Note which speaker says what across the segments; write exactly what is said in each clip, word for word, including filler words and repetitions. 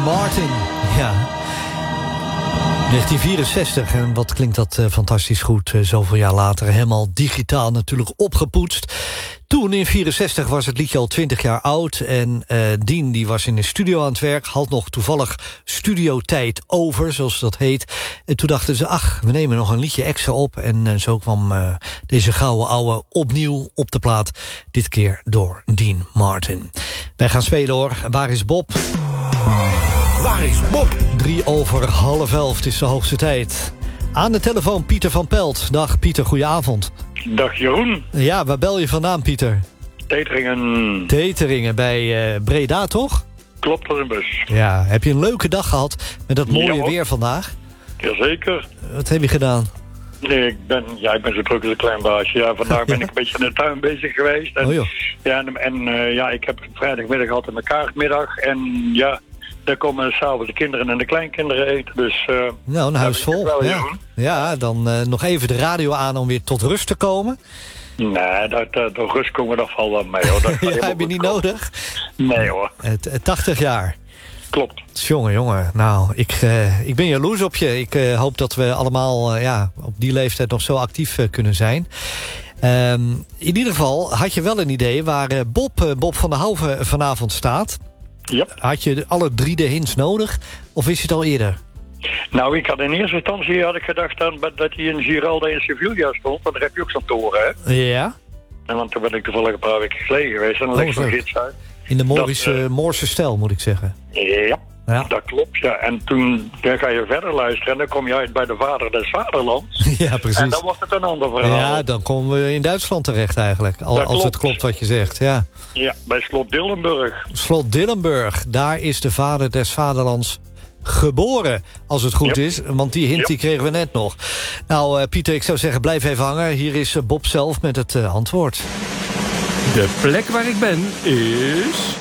Speaker 1: Martin. Ja. negentien vierenzestig, en wat klinkt dat uh, fantastisch goed. Uh, zoveel jaar later, helemaal digitaal natuurlijk opgepoetst. Toen in vierenzestig was het liedje al twintig jaar oud. En uh, Dean die was in de studio aan het werk. Had nog toevallig studiotijd over, zoals dat heet. En toen dachten ze, ach, we nemen nog een liedje extra op. En uh, zo kwam uh, deze gouden ouwe opnieuw op de plaat. Dit keer door Dean Martin. Wij gaan spelen hoor. Waar is Bob?
Speaker 2: Waar is Bob?
Speaker 1: Drie over half elf, het is de hoogste tijd. Aan de telefoon Pieter van Pelt. Dag Pieter, goedenavond.
Speaker 3: Dag Jeroen.
Speaker 1: Ja, waar bel je vandaan Pieter?
Speaker 3: Teteringen.
Speaker 1: Teteringen, bij uh, Breda toch?
Speaker 3: Klopt, er een bus.
Speaker 1: Ja, heb je een leuke dag gehad met dat mooie
Speaker 3: ja,
Speaker 1: weer vandaag?
Speaker 3: Jazeker.
Speaker 1: Wat heb je gedaan?
Speaker 3: Nee, ik ben, ja, ik ben zo druk als een klein baasje. Ja, vandaag ben ik een beetje in de tuin bezig geweest. En,
Speaker 1: oh joh.
Speaker 3: Ja, en, en uh, ja, ik heb vrijdagmiddag altijd mijn kaartmiddag. En ja, daar komen s'avonds de kinderen en de kleinkinderen eten. Dus, uh,
Speaker 1: nou, een huis vol.
Speaker 3: Wel,
Speaker 1: ja. ja, dan uh, nog even de radio aan om weer tot rust te komen.
Speaker 3: Nee, dat, dat, door rust komen we nog wel wel mee hoor. Dat
Speaker 1: ja, heb je niet komen. Nodig?
Speaker 3: Nee hoor.
Speaker 1: Het, het tachtig jaar.
Speaker 3: Klopt.
Speaker 1: Jongen, jongen. Nou, ik, uh, ik ben jaloers op je. Ik uh, hoop dat we allemaal uh, ja, op die leeftijd nog zo actief uh, kunnen zijn. Um, in ieder geval had je wel een idee waar uh, Bob, uh, Bob van der Houven vanavond staat.
Speaker 3: Ja.
Speaker 1: Had je alle drie de hints nodig? Of is het al eerder?
Speaker 3: Nou, ik had in eerste instantie had ik gedacht aan, dat hij in Giralda in Sevilla stond. Want daar heb je ook zo'n toren, hè?
Speaker 1: Ja.
Speaker 3: En want toen ben ik toevallig een paar weken geleden geweest. En dan leg ik zo'n gids uit.
Speaker 1: In de Moorische, uh, Moorse stijl, moet ik zeggen.
Speaker 3: Ja, ja, dat klopt. Ja. En toen dan ga je verder luisteren en dan kom je uit bij de vader des vaderlands.
Speaker 1: Ja, precies.
Speaker 3: En dan wordt het een ander verhaal.
Speaker 1: Ja, dan komen we in Duitsland terecht eigenlijk. Al, als klopt. Het klopt wat je zegt, ja.
Speaker 3: Ja, bij Slot Dillenburg.
Speaker 1: Slot Dillenburg, daar is de vader des vaderlands geboren, als het goed ja. is. Want die hint ja. die kregen we net nog. Nou, uh, Pieter, ik zou zeggen, blijf even hangen. Hier is uh, Bob zelf met het uh, antwoord.
Speaker 2: De plek waar ik ben is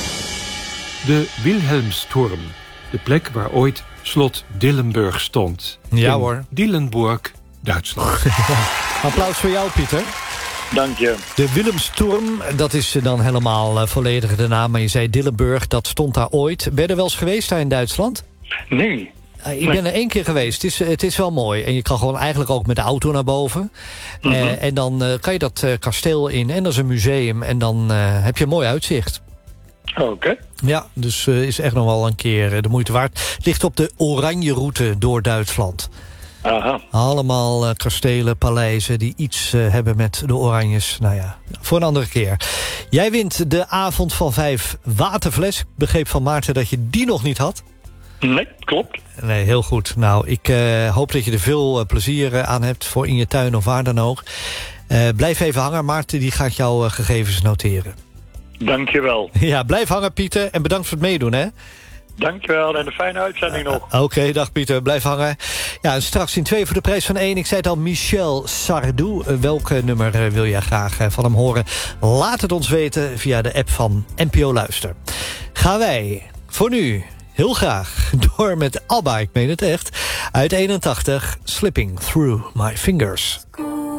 Speaker 2: de Wilhelmsturm. De plek waar ooit slot Dillenburg stond.
Speaker 1: Ja
Speaker 2: in
Speaker 1: hoor.
Speaker 2: Dillenburg, Duitsland.
Speaker 1: Applaus voor jou, Pieter.
Speaker 3: Dank je.
Speaker 1: De Wilhelmsturm, dat is dan helemaal uh, volledig de naam. Maar je zei Dillenburg, dat stond daar ooit. Ben je er wel eens geweest daar in Duitsland?
Speaker 3: Nee.
Speaker 1: Uh, ik ben er één keer geweest. Het is, het is wel mooi. En je kan gewoon eigenlijk ook met de auto naar boven. Mm-hmm. Uh, en dan uh, kan je dat uh, kasteel in. En dat is een museum. En dan uh, heb je een mooi uitzicht.
Speaker 3: Oké. Okay.
Speaker 1: Ja, dus uh, is echt nog wel een keer uh, de moeite waard. Het ligt op de Oranje route door Duitsland.
Speaker 3: Aha.
Speaker 1: Allemaal uh, kastelen, paleizen die iets uh, hebben met de Oranjes. Nou ja, voor een andere keer. Jij wint de avond van vijf waterfles. Ik begreep van Maarten dat je die nog niet had.
Speaker 3: Nee, klopt.
Speaker 1: Nee, heel goed. Nou, ik uh, hoop dat je er veel uh, plezier uh, aan hebt voor in je tuin of waar dan ook. Uh, blijf even hangen. Maarten die gaat jouw uh, gegevens noteren.
Speaker 3: Dankjewel.
Speaker 1: Ja, blijf hangen Pieter en bedankt voor het meedoen, hè.
Speaker 3: Dankjewel en een fijne uitzending nog.
Speaker 1: Uh, Oké, okay, dag Pieter, blijf hangen. Ja, en straks in twee voor de prijs van één. Ik zei het al, Michel Sardou. Uh, welk uh, nummer uh, wil jij graag uh, van hem horen? Laat het ons weten via de app van N P O Luister. Gaan wij voor nu heel graag door met ABBA, ik meen het echt. Uit eenentachtig, Slipping Through My Fingers.